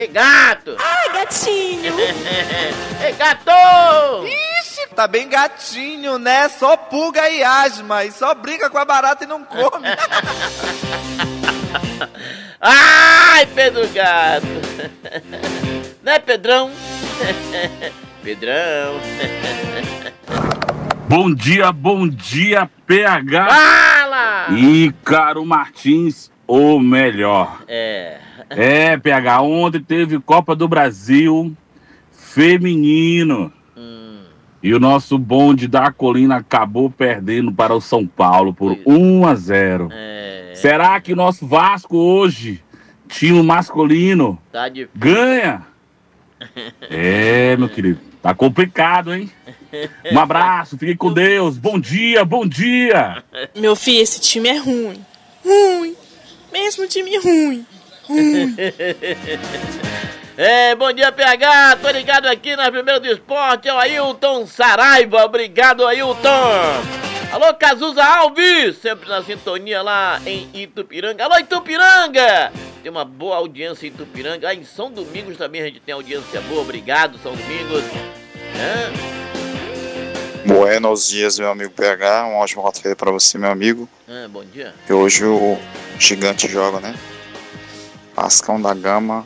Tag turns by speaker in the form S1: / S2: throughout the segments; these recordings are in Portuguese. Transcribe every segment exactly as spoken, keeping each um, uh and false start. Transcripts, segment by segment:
S1: Ei, gato!
S2: Ai, gatinho!
S1: Ei, gato!
S3: Ixi, tá bem gatinho, né? Só pulga e asma, e só briga com a barata e não come.
S1: Ai, Pedro Gato! Né, Pedrão? Pedrão!
S4: Bom dia, bom dia, P H!
S1: Fala!
S4: E Caro Martins, o melhor.
S1: É.
S4: É, P H, ontem teve Copa do Brasil feminino.
S1: Hum.
S4: E o nosso bonde da colina acabou perdendo para o São Paulo por um a zero.
S1: É.
S4: Será que o nosso Vasco hoje, time masculino,
S1: Tá difícil.
S4: ganha? É, meu querido, tá complicado, hein? Um abraço, fiquem com Deus. Bom dia, bom dia.
S2: Meu filho, esse time é ruim. Ruim. Mesmo time ruim. Ruim.
S1: É, bom dia, P H. Tô ligado aqui na Primeira do Esporte. É o Ailton Saraiva. Obrigado, Ailton. Alô, Cazuza Alves. Sempre na sintonia lá em Itupiranga. Alô, Itupiranga. Tem uma boa audiência em Itupiranga. Ah, em São Domingos também a gente tem audiência boa. Obrigado, São Domingos. É.
S5: Buenos dias, meu amigo P H, uma ótima quarta-feira pra você, meu amigo.
S1: Ah, bom dia.
S5: E hoje o Gigante joga, né? Vascão da Gama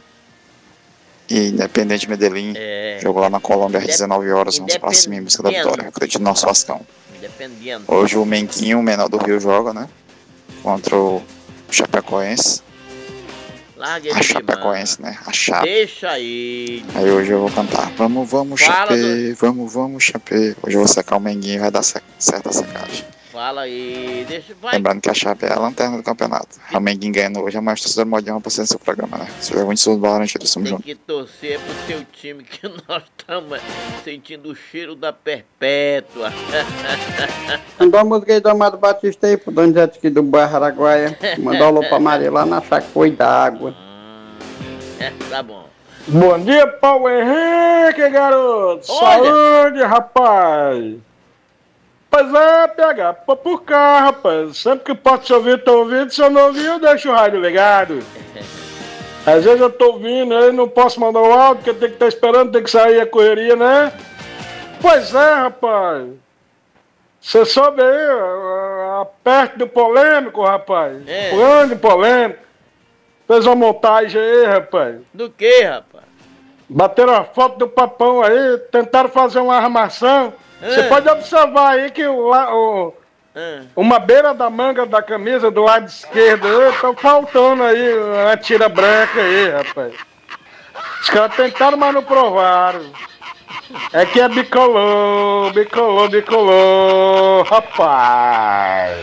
S5: e Independente Medellín.
S1: É.
S5: Jogou lá na Colômbia às
S1: Indep-
S5: dezenove horas, vamos pra cima em busca da vitória. Acredito no nosso Vascão.
S1: Dependendo.
S5: Hoje o Menguinho, o menor do Rio, joga, né? Contra o Chapecoense.
S1: Larga ele
S5: A
S1: de mão.
S5: Chapecoense, né? A Chape.
S1: Deixa aí.
S5: Aí hoje eu vou cantar. Vamos, vamos,
S1: Fala
S5: Chape. Vamos, vamos, Chape. Hoje eu vou secar o Menguinho e vai dar se- certa secagem.
S1: Fala aí. Deixa. Vai.
S5: Lembrando que a Chape é a lanterna do campeonato. O Menguinho ganhando hoje, é mais torcedor modelo pra ser no seu programa, né? Se joga muito sul do Laranjeiro, estamos
S1: Tem
S5: juntos.
S1: que torcer pro teu time que nós estamos sentindo o cheiro da Perpétua.
S6: Mandou a música aí do Amado Batista aí pro Donizete aqui do bairro Araguaia. Mandou alô pra Maria lá na Chacoi d'Água.
S1: É, tá bom.
S7: Bom dia, Paulo Henrique, garoto!
S1: Olha.
S7: Saúde, rapaz! Pois é, P H, pô, por cá, rapaz. Sempre que posso te ouvir, tô ouvindo. Se eu não ouvir, eu deixo o rádio ligado. Às vezes eu tô ouvindo, aí não posso mandar o áudio, porque tem que estar esperando, tem que sair a correria, né? Pois é, rapaz. Você soube aí, a- a- perto do polêmico, rapaz.
S1: É.
S7: Grande polêmico. Fez uma montagem aí, rapaz.
S1: Do que, rapaz?
S7: Bateram a foto do papão aí, tentaram fazer uma armação. Você
S1: Ah.
S7: pode observar aí que o, la- o-
S1: Ah,
S7: uma beira da manga da camisa do lado esquerdo aí, tá faltando aí uma tira branca aí, rapaz. Os caras tentaram, mas não provaram. É que é bicolor, bicolor, bicolor, rapaz.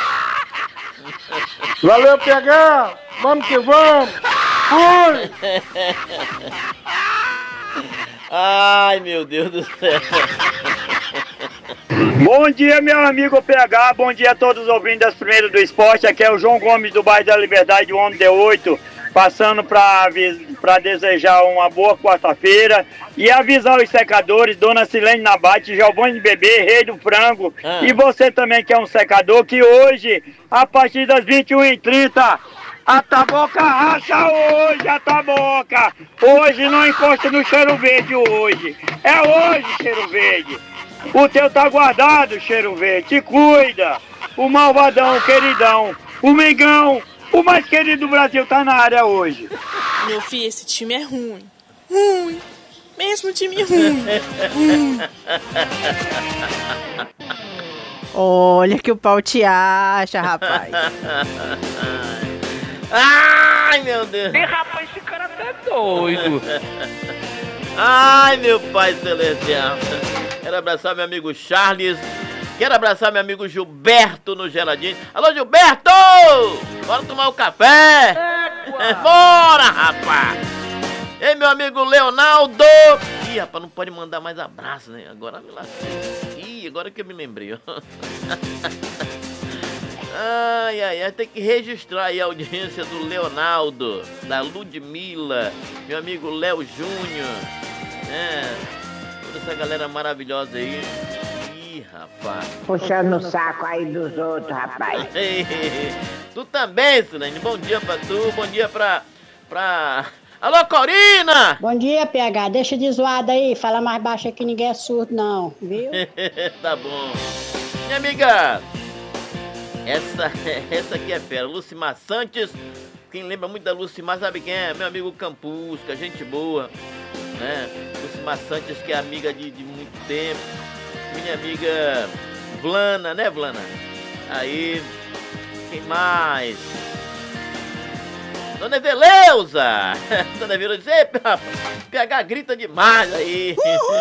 S7: Valeu, P H! Vamos que vamos! Fui!
S1: ai, meu Deus do céu.
S8: Bom dia, meu amigo P H, bom dia a todos os ouvintes das Primeiras do Esporte. Aqui é o João Gomes do bairro da Liberdade, o homem D oito, passando para desejar uma boa quarta-feira e avisar os secadores, Dona Silene Nabate, Giovanni Bebê, Rei do Frango,
S1: Ah.
S8: e você também que é um secador, que hoje, a partir das vinte e uma e trinta, a Taboca racha hoje, a Taboca. Hoje não encosta no Cheiro Verde hoje. É hoje, Cheiro Verde. O teu tá guardado, Cheiro Verde. Te cuida. O malvadão, o queridão, o Mengão, o mais querido do Brasil tá na área hoje.
S2: Meu filho, esse time é ruim. Ruim. Mesmo time ruim. Ruim.
S9: Olha que o pau te acha, rapaz.
S1: Ai, meu Deus.
S10: Ih, rapaz, esse cara tá doido.
S1: Ai, meu Pai Celestial. Quero abraçar meu amigo Charles. Quero abraçar meu amigo Gilberto no Geladinho. Alô, Gilberto! Bora tomar o café! Bora, rapaz! Ei, meu amigo Leonardo! Ih, rapaz, não pode mandar mais abraço, né? Agora me lasquei. Ih, agora que eu me lembrei. Ai, ai, ai, tem que registrar aí a audiência do Leonardo, da Ludmilla, meu amigo Léo Júnior, é, toda essa galera maravilhosa aí. Ih, rapaz.
S11: Puxando o saco aí dos outros, rapaz.
S1: Tu também, Silene, bom dia pra tu, bom dia pra, pra Alô, Corina!
S11: Bom dia, P H. Deixa de zoada aí. Fala mais baixo aqui, ninguém é surdo, não. Viu?
S1: Tá bom. Minha amiga, essa, essa aqui é fera. Lucimar Santos. Quem lembra muito da Lucimar sabe quem é? Meu amigo Campusca, gente boa. Né? Lucimar Santos, que é amiga de, de muito tempo. Minha amiga Vlana, né, Vlana? Aí, quem mais? Dona Eveleuza! Dona Eveleuza diz, ei, P H grita demais aí.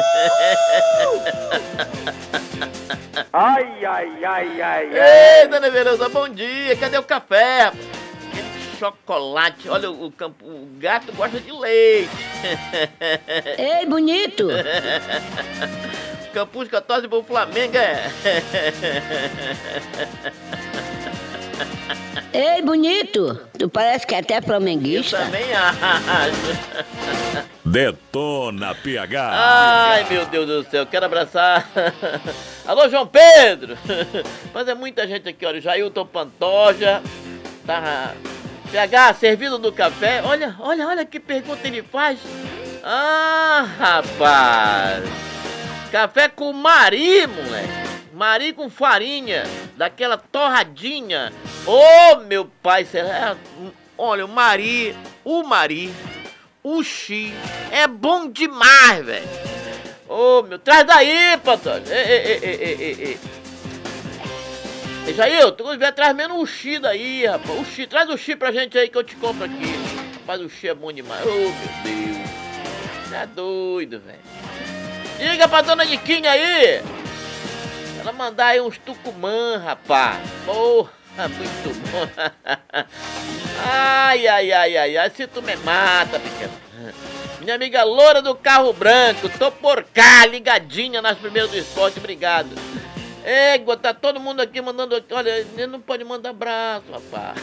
S8: Ai, ai, ai, ai,
S1: Ei,
S8: ai.
S1: Dona Eveleuza, bom dia. Cadê o café? Aquele chocolate. Olha, o, campo, o gato gosta de leite.
S12: Ei, bonito.
S1: Campusca torce pro Flamengo, é?
S12: Ei, bonito. Tu parece que é até flamenguista.
S1: Eu também acho.
S13: Detona P H.
S1: Ai, meu Deus do céu, quero abraçar. Alô, João Pedro. Mas é muita gente aqui, olha. Jailton Pantoja. Tá. P H, servido do café. Olha, olha, olha que pergunta ele faz. Ah, rapaz. Café com Mari, moleque. Mari com farinha, daquela torradinha. Ô, oh, meu pai, será? Olha, o Mari, o Mari, o Xi, é bom demais, velho. Ô, oh, meu, traz daí, Pantoja. Ei, ei, ei, ei, ei, ei. Jair, tu vier traz menos o Xi daí, rapaz. O Xi, traz o Xi pra gente aí que eu te compro aqui. Rapaz, o Xi é bom demais. Ô, oh, meu Deus. Você é doido, velho. Diga pra dona Niquinha aí. Ela mandar aí uns tucumã, rapaz. Porra, muito bom. Ai, ai, ai, ai, ai. Se tu me mata, pequeno. Minha amiga Loura do Carro Branco. Tô por cá, ligadinha nas primeiras do esporte. Obrigado. Égua, tá todo mundo aqui mandando... Olha, ele não pode mandar abraço, rapaz.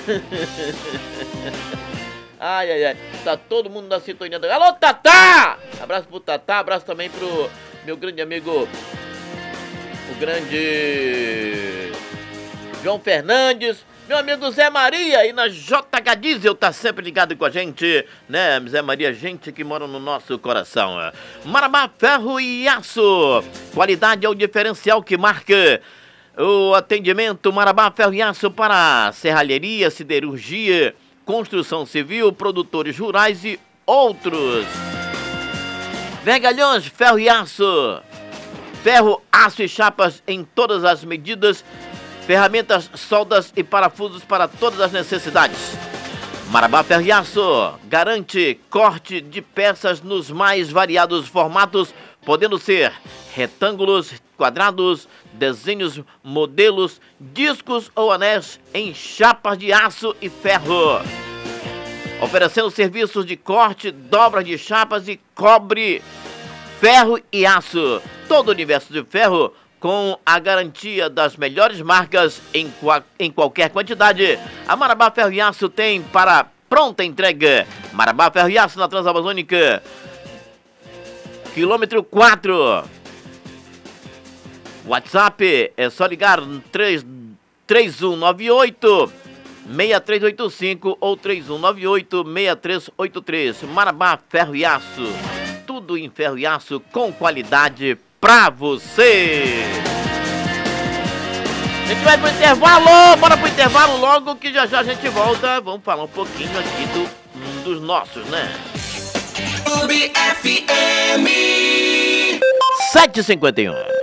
S1: Ai, ai, ai. Tá todo mundo na sintonia. Alô, Tatá! Abraço pro Tatá. Abraço também pro meu grande amigo... O grande João Fernandes, meu amigo Zé Maria, e na J H Diesel tá sempre ligado com a gente, né? Zé Maria, gente que mora no nosso coração. Marabá Ferro e Aço, qualidade é o diferencial que marca o atendimento. Marabá Ferro e Aço para serralheria, siderurgia, construção civil, produtores rurais e outros. Vergalhões Ferro e Aço. Ferro, aço e chapas em todas as medidas, ferramentas, soldas e parafusos para todas as necessidades. Marabá Ferro e Aço garante corte de peças nos mais variados formatos, podendo ser retângulos, quadrados, desenhos, modelos, discos ou anéis em chapas de aço e ferro. Oferecendo serviços de corte, dobra de chapas e cobre, ferro e aço. Todo o universo de ferro com a garantia das melhores marcas em, em qualquer quantidade. A Marabá Ferro e Aço tem para pronta entrega. Marabá Ferro e Aço na Transamazônica, quilômetro quatro. WhatsApp é só ligar três um nove oito, seis três oito cinco ou três um nove oito, seis três oito três. Marabá Ferro e Aço. Tudo em ferro e aço com qualidade pra você. A gente vai pro intervalo, bora pro intervalo logo que já já a gente volta. Vamos falar um pouquinho aqui do, um dos nossos, né? Clube F M sete e cinquenta e um.